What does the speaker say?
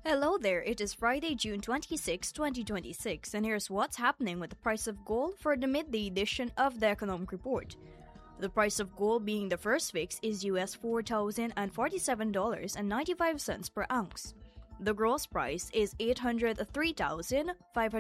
Hello there, it is Friday, June 26, 2026, and here's what's happening with the price of gold for the midday edition of the Economic Report. The price of gold being the first fix is US $4,047.95 per ounce. The gross price is $803,500